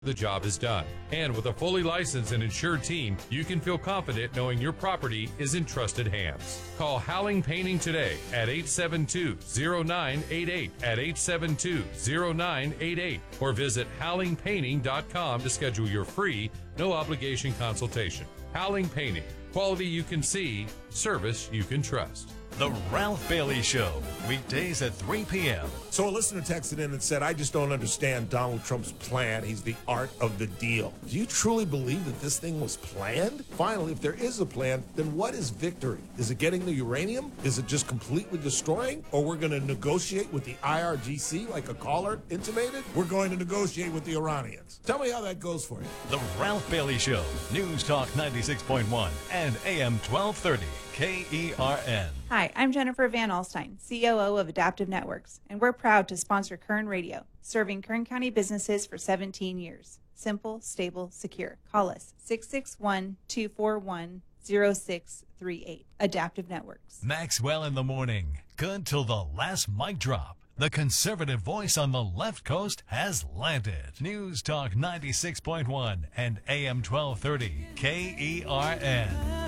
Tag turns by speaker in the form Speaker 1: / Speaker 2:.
Speaker 1: the job is done. And with a fully licensed and insured team, you can feel confident knowing your property is in trusted hands. Call Howling Painting today at 872-0988 at 872-0988 or visit howlingpainting.com to schedule your free, no obligation consultation. Howling Painting. Quality you can see, service you can trust.
Speaker 2: The Ralph Bailey Show, weekdays at 3 p.m.
Speaker 3: So a listener texted in and said, I just don't understand Donald Trump's plan. He's the art of the deal. Do you truly believe that this thing was planned? Finally, if there is a plan, then what is victory? Is it getting the uranium? Is it just completely destroying? Or we're going to negotiate with the IRGC like a caller intimated? We're going to negotiate with the Iranians. Tell me how that goes for you.
Speaker 2: The Ralph Bailey Show, News Talk 96.1 and AM 1230. KERN.
Speaker 4: Hi, I'm Jennifer Van Alstyne, COO of Adaptive Networks, and we're proud to sponsor Kern Radio, serving Kern County businesses for 17 years. Simple, stable, secure. Call us 661-241-0638. Adaptive Networks.
Speaker 2: Maxwell in the morning. Good till the last mic drop. The conservative voice on the left coast has landed. News Talk 96.1 and AM 1230. KERN.